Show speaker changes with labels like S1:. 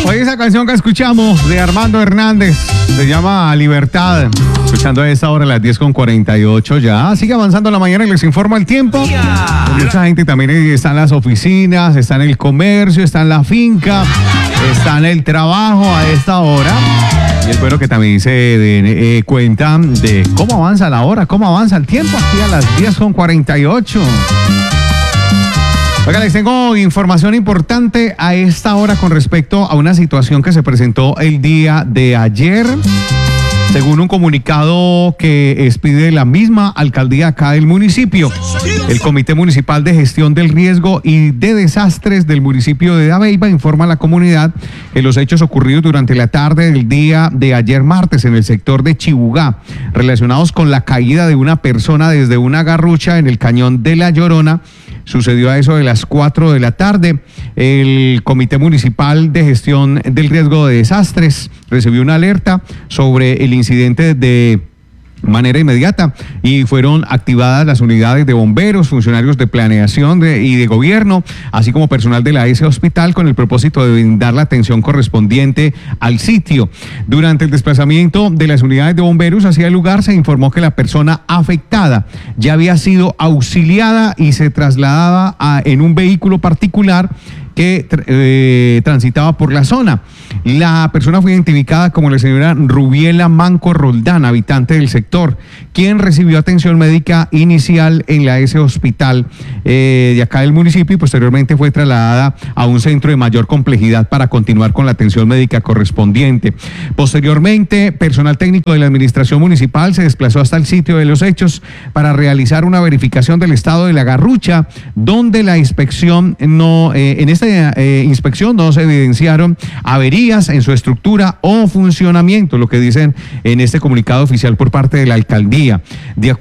S1: Hoy esa canción que escuchamos de Armando Hernández se llama Libertad. Escuchando a esta hora a las 10:48 ya. Sigue avanzando la mañana y les informa el tiempo. Mucha gente también está en las oficinas, está en el comercio, está en la finca, está en el trabajo a esta hora. Y es bueno que también se den cuenta de cómo avanza la hora, cómo avanza el tiempo aquí a las 10:48. Oiga, les tengo información importante a esta hora con respecto a una situación que se presentó el día de ayer. Según un comunicado que expide la misma alcaldía acá del municipio, el Comité Municipal de Gestión del Riesgo y de Desastres del municipio de Dabeiba informa a la comunidad que los hechos ocurridos durante la tarde del día de ayer martes en el sector de Chibugá, relacionados con la caída de una persona desde una garrucha en el cañón de La Llorona, sucedió a eso de las 4 de la tarde. El Comité Municipal de Gestión del Riesgo de Desastres recibió una alerta sobre el incidente de manera inmediata y fueron activadas las unidades de bomberos, funcionarios de planeación y de gobierno, así como personal de la S Hospital con el propósito de brindar la atención correspondiente al sitio. Durante el desplazamiento de las unidades de bomberos hacia el lugar se informó que la persona afectada ya había sido auxiliada y se trasladaba en un vehículo particular que transitaba por la zona. La persona fue identificada como la señora Rubiela Manco Roldán, habitante del sector, quien recibió atención médica inicial en la S Hospital de acá del municipio y posteriormente fue trasladada a un centro de mayor complejidad para continuar con la atención médica correspondiente. Posteriormente, personal técnico de la administración municipal se desplazó hasta el sitio de los hechos para realizar una verificación del estado de la garrucha, donde la inspección en esta inspección no se evidenciaron averías en su estructura o funcionamiento, lo que dicen en este comunicado oficial por parte de la alcaldía.